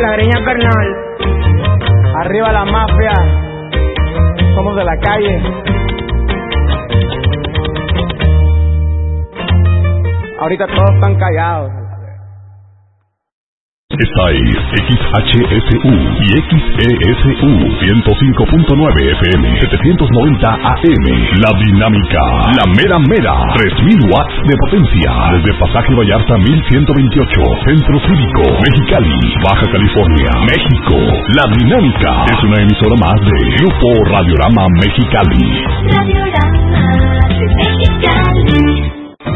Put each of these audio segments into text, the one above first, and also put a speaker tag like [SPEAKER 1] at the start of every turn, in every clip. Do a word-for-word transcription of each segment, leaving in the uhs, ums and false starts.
[SPEAKER 1] la greña, carnal. Arriba la mafia. Somos de la calle. Ahorita todos están callados.
[SPEAKER 2] Esta es X H S U y X E S U ciento cinco punto nueve F M, setecientos noventa A M. La Dinámica, la mera mera, tres mil watts de potencia. Desde Pasaje Vallarta mil ciento veintiocho, Centro Cívico, Mexicali, Baja California, México. La Dinámica es una emisora más de Grupo Radiorama Mexicali.
[SPEAKER 3] Radiorama Mexicali.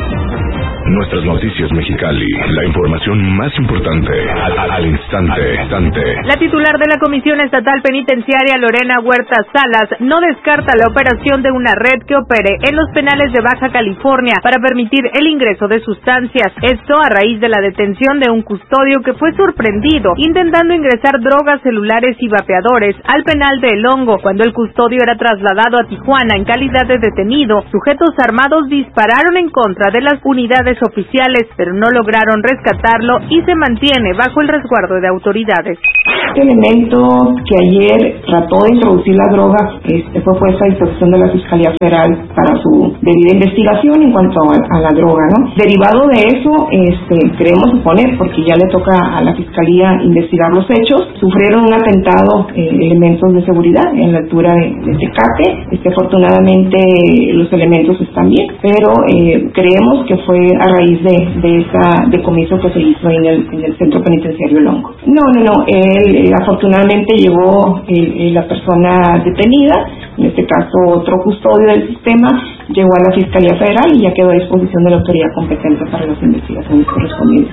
[SPEAKER 2] Nuestras noticias Mexicali, la información más importante al, al, al instante, instante.
[SPEAKER 4] La titular de la Comisión Estatal Penitenciaria, Lorena Huerta Salas, no descarta la operación de una red que opere en los penales de Baja California para permitir el ingreso de sustancias. Esto a raíz de la detención de un custodio que fue sorprendido intentando ingresar drogas, celulares y vapeadores al penal de El Hongo. Cuando el custodio era trasladado a Tijuana en calidad de detenido, sujetos armados dispararon en contra de las unidades oficiales, pero no lograron rescatarlo y se mantiene bajo el resguardo de autoridades.
[SPEAKER 5] Este elemento que ayer trató de introducir la droga este, fue puesta a disposición de la Fiscalía Federal para su debida investigación en cuanto a, a la droga, ¿no? Derivado de eso, este, queremos suponer, porque ya le toca a la Fiscalía investigar los hechos, sufrieron un atentado eh, elementos de seguridad en la altura de, de Tecate. Este, afortunadamente los elementos están bien, pero eh, creemos que fue a raíz de, de esa decomiso que se hizo en el, en el centro penitenciario El Hongo. No, no, no, él, él afortunadamente llegó el, el, la persona detenida, en este caso otro custodio del sistema, llegó a la Fiscalía Federal y ya quedó a disposición de la autoridad competente para las investigaciones correspondientes.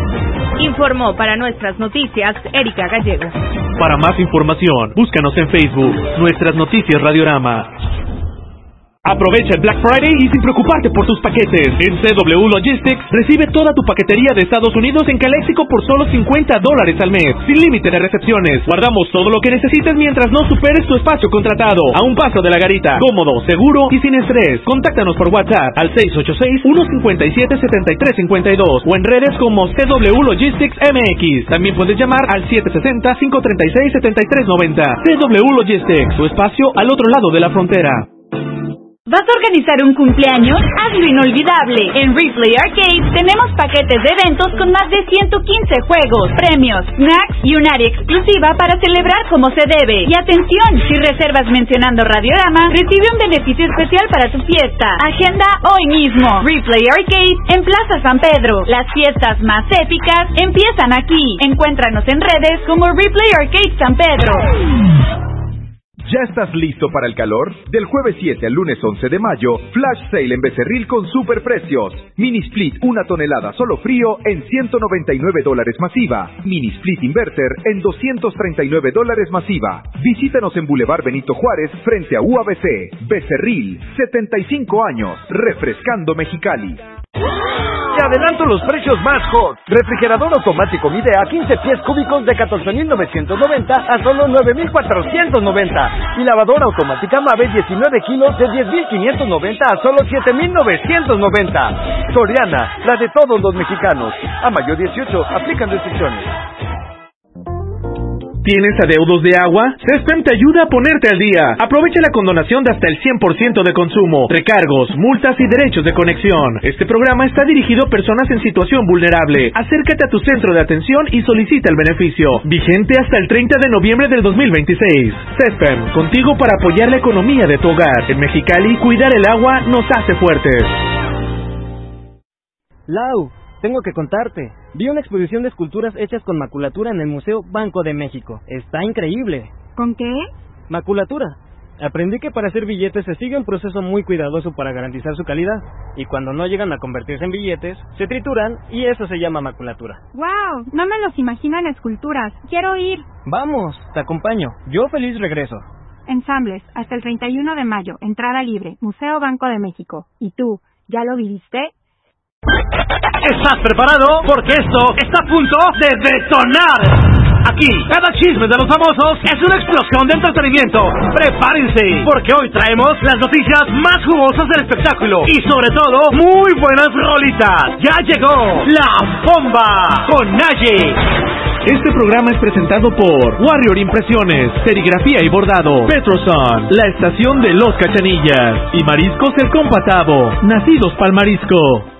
[SPEAKER 4] Informó para Nuestras Noticias, Erika Gallego.
[SPEAKER 6] Para más información, búscanos en Facebook, Nuestras Noticias Radiorama. Aprovecha el Black Friday y sin preocuparte por tus paquetes. En C W Logistics recibe toda tu paquetería de Estados Unidos en Caléxico por solo cincuenta dólares al mes, sin límite de recepciones. Guardamos todo lo que necesites mientras no superes tu espacio contratado. A un paso de la garita, cómodo, seguro y sin estrés. Contáctanos por WhatsApp al seis ocho seis, uno cinco siete, siete tres cinco dos o en redes como C W Logistics M X. También puedes llamar al siete seis cero, cinco tres seis, siete tres nueve cero. C W Logistics, tu espacio al otro lado de la frontera.
[SPEAKER 7] ¿Vas a organizar un cumpleaños? Hazlo inolvidable. En Replay Arcade tenemos paquetes de eventos con más de ciento quince juegos, premios, snacks y un área exclusiva para celebrar como se debe. Y atención, si reservas mencionando Radiorama, recibe un beneficio especial para tu fiesta. Agenda hoy mismo. Replay Arcade en Plaza San Pedro. Las fiestas más épicas empiezan aquí. Encuéntranos en redes como Replay Arcade San Pedro.
[SPEAKER 8] ¿Ya estás listo para el calor? Del jueves siete al lunes once de mayo, Flash Sale en Becerril con superprecios. Mini Split una tonelada solo frío en ciento noventa y nueve dólares masiva. Mini Split Inverter en doscientos treinta y nueve dólares masiva. Visítanos en Boulevard Benito Juárez frente a U A B C. Becerril, setenta y cinco años, refrescando Mexicali.
[SPEAKER 9] Te adelanto los precios más hot. Refrigerador automático Midea quince pies cúbicos de catorce mil novecientos noventa a solo nueve mil cuatrocientos noventa. Y lavadora automática Mave diecinueve kilos de diez mil quinientos noventa a solo siete mil novecientos noventa. Soriana, la de todos los mexicanos. A mayo dieciocho, aplican restricciones.
[SPEAKER 6] ¿Tienes adeudos de agua? CESPEM te ayuda a ponerte al día. Aprovecha la condonación de hasta el cien por ciento de consumo, recargos, multas y derechos de conexión. Este programa está dirigido a personas en situación vulnerable. Acércate a tu centro de atención y solicita el beneficio. Vigente hasta el treinta de noviembre del dos mil veintiséis. CESPEM, contigo para apoyar la economía de tu hogar. En Mexicali, cuidar el agua nos hace fuertes.
[SPEAKER 10] Lau, tengo que contarte. Vi una exposición de esculturas hechas con maculatura en el Museo Banco de México. Está increíble.
[SPEAKER 11] ¿Con qué?
[SPEAKER 10] Maculatura. Aprendí que para hacer billetes se sigue un proceso muy cuidadoso para garantizar su calidad. Y cuando no llegan a convertirse en billetes, se trituran y eso se llama maculatura.
[SPEAKER 11] ¡Wow! No me los imagino en esculturas. Quiero ir.
[SPEAKER 10] Vamos, te acompaño. Yo feliz regreso.
[SPEAKER 11] Ensambles, hasta el treinta y uno de mayo. Entrada libre. Museo Banco de México. ¿Y tú, ya lo viviste?
[SPEAKER 9] ¿Estás preparado? Porque esto está a punto de detonar. Aquí, cada chisme de los famosos es una explosión de entretenimiento. Prepárense, porque hoy traemos las noticias más jugosas del espectáculo y sobre todo, muy buenas rolitas. Ya llegó La Bomba con Naye.
[SPEAKER 6] Este programa es presentado por Warrior Impresiones, Serigrafía y Bordado, Petroson, la estación de Los Cachanillas y Mariscos El Compatavo, nacidos pa'l marisco.